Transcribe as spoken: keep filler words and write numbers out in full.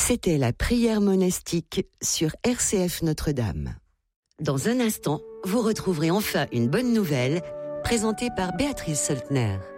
C'était la prière monastique sur R C F Notre-Dame. Dans un instant, vous retrouverez enfin une bonne nouvelle présentée par Béatrice Soltner.